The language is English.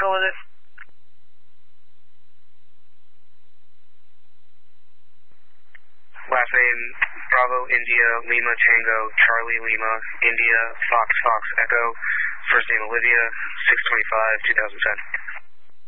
go with it. Last name, Bravo, India, Lima, Tango, Charlie, Lima, India, Fox, Fox, Echo. First name, Olivia, 6/25/2010.